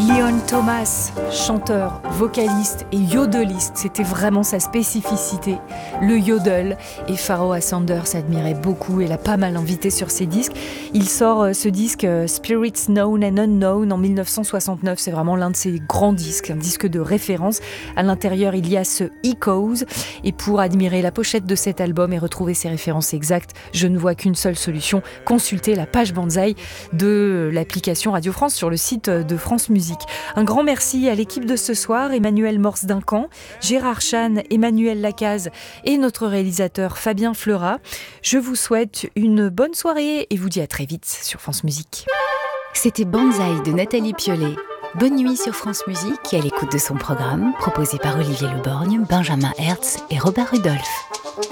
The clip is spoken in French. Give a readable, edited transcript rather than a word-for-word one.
Leon Thomas, chanteur, vocaliste et yodeliste, c'était vraiment sa spécificité, le yodel. Et Pharoah Sanders admirait beaucoup et l'a pas mal invité sur ses disques. Il sort ce disque Spirits Known and Unknown en 1969, c'est vraiment l'un de ses grands disques, un disque de référence. À l'intérieur, il y a ce Echoes, et pour admirer la pochette de cet album et retrouver ses références exactes, je ne vois qu'une seule solution, consulter la page Banzai de l'application Radio France sur le site de France Musique. Un grand merci à l'équipe de ce soir, Emmanuel Morse-Duncan, Gérard Chan, Emmanuel Lacaze et notre réalisateur Fabien Fleurat. Je vous souhaite une bonne soirée et vous dis à très vite sur France Musique. C'était Banzai de Nathalie Piolet. Bonne nuit sur France Musique et à l'écoute de son programme proposé par Olivier Leborgne, Benjamin Hertz et Robert Rudolph.